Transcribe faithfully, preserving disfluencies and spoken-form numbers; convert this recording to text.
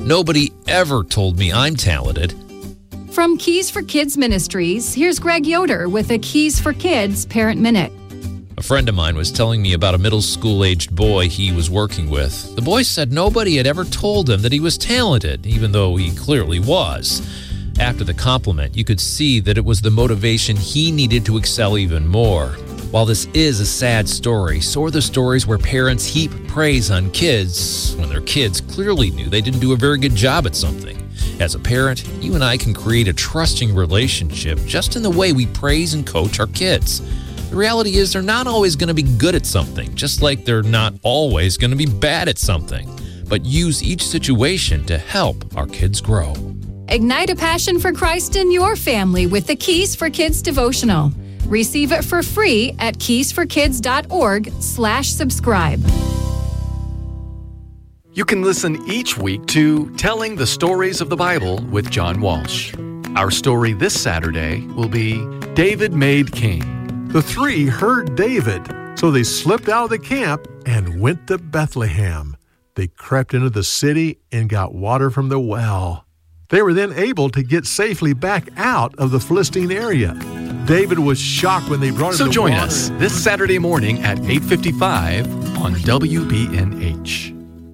Nobody ever told me I'm talented. From Keys for Kids Ministries, here's Greg Yoder with a Keys for Kids Parent Minute. A friend of mine was telling me about a middle school-aged boy he was working with. The boy said nobody had ever told him that he was talented, even though he clearly was. After the compliment, you could see that it was the motivation he needed to excel even more. While this is a sad story, so are the stories where parents heap praise on kids when their kids clearly knew they didn't do a very good job at something. As a parent, you and I can create a trusting relationship just in the way we praise and coach our kids. The reality is they're not always going to be good at something, just like they're not always going to be bad at something. But use each situation to help our kids grow. Ignite a passion for Christ in your family with the Keys for Kids devotional. Receive it for free at keysforkids.org slash subscribe. You can listen each week to Telling the Stories of the Bible with John Walsh. Our story this Saturday will be David Made King. The three heard David, so they slipped out of the camp and went to Bethlehem. They crept into the city and got water from the well. They were then able to get safely back out of the Philistine area. David was shocked when they brought him So the join water. us this Saturday morning at eight fifty-five on W B N H.